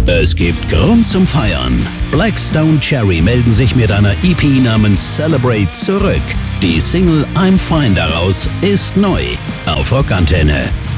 Es gibt Grund zum Feiern. Blackstone Cherry melden sich mit einer EP namens Celebrate zurück. Die Single I'm Fine daraus ist neu auf Rockantenne.